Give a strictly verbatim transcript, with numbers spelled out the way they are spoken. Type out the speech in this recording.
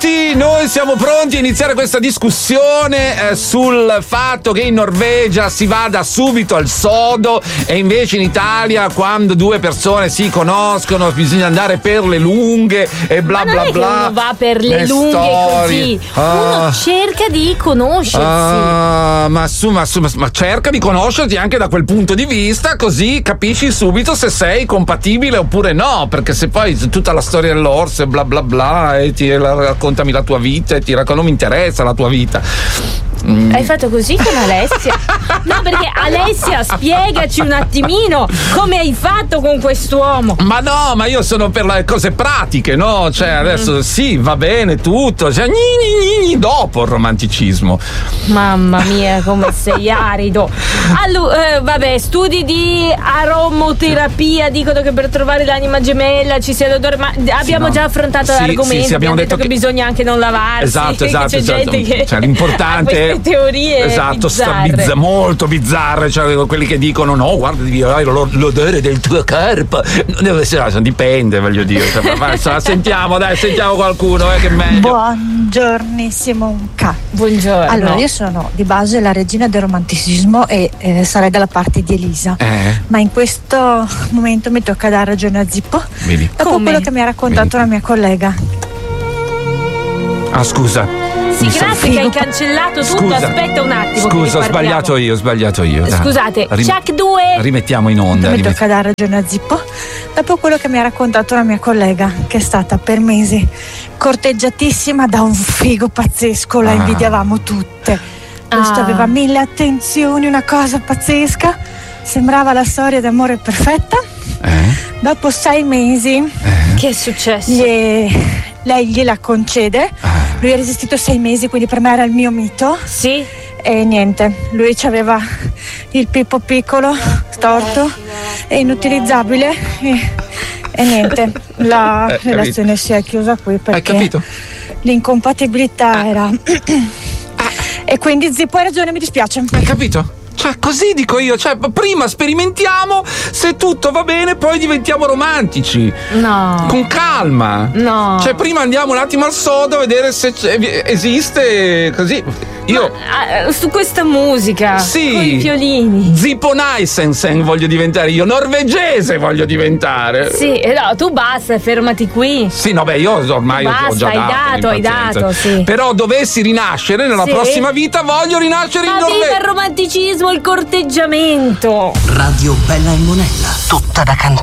pronti? Noi siamo pronti a iniziare questa discussione eh, sul fatto che in Norvegia si vada subito al sodo e invece in Italia, quando due persone si conoscono, bisogna andare per le lunghe e bla ma bla non è bla. Che uno va per le, le lunghe storie. così. Uno Ah. cerca di conoscersi. Ah, ma, su, ma, su, ma, ma cerca di conoscerti anche da quel punto di vista, così capisci subito se sei compatibile oppure no, perché se poi tutta la storia dell'orso e bla bla bla e ti la, raccontami la tua vita e ti racconto, non mi interessa la tua vita. Mm. Hai fatto così con Alessia? No, perché Alessia, spiegaci un attimino come hai fatto con quest'uomo. Ma no, ma io sono per le cose pratiche, no? Cioè adesso sì, va bene tutto, cioè, gni, gni, gni, dopo il romanticismo. Mamma mia, come sei arido. Allora, eh, vabbè, studi di aromoterapia dicono che per trovare l'anima gemella ci sia l'odore, ma abbiamo Sì, no. già affrontato Sì, l'argomento. sì, sì, abbiamo detto che, che bisogna anche non lavarsi. Esatto, che esatto, c'è esatto. gente che Cioè, l'importante ha queste teorie esatto, bizzarre. bizza, molto bizzarre, cioè quelli che dicono no, guarda, devi avere l'odore del tuo corpo. Non deve essere, dipende, voglio dire. Cioè, vai, sentiamo, dai, sentiamo qualcuno, eh, che è meglio. Buongiornissimo un ca. Buongiorno. Allora, io sono di base la regina del romanticismo e eh, sarei dalla parte di Elisa. Eh. Ma in questo momento mi tocca dare ragione a Zippo. Vedi. Dopo Come? quello che mi ha raccontato Vedi. la mia collega. Ah, scusa. Sì, Mi sa- grazie che hai cancellato tutto. Scusa. Aspetta un attimo. che Scusa, ho ripartiamo. sbagliato io, ho sbagliato io. dai. Scusate, Rim- Chuck due. Rimettiamo in onda. Mi rimet- tocca dare ragione a Zippo. Dopo quello che mi ha raccontato la mia collega, che è stata per mesi corteggiatissima da un figo pazzesco, la Ah. invidiavamo tutte. Questo Ah. aveva mille attenzioni, una cosa pazzesca. Sembrava la storia d'amore perfetta. Eh? Dopo sei mesi Che è successo? gli- lei gliela concede. Ah. Lui ha resistito sei mesi, quindi per me era il mio mito. Sì? E niente, lui aveva il pippo piccolo, storto e inutilizzabile. E, e niente, la Eh, capito. relazione si è chiusa qui Hai perché capito? l'incompatibilità era. E quindi Zippo hai ragione, mi dispiace. Hai capito? Cioè, così dico io, cioè, prima sperimentiamo, se tutto va bene, poi diventiamo romantici. No. Con calma. No. Cioè, prima andiamo un attimo al sodo a vedere se c'è- esiste così. Io. Ah, su questa musica. Sì. Con i violini. Zippo Naisensen voglio diventare io, norvegese voglio diventare. Sì, eh, no, tu basta, fermati qui. Sì, no, beh, io ormai ho- ho Basta, già hai dato. dato, hai l'impazienza. dato, sì. Però dovessi rinascere nella Sì. prossima vita, voglio rinascere in Ma viva il Norvegia. romanticismo, il corteggiamento. Radio Bella e Monella, tutta da cantare.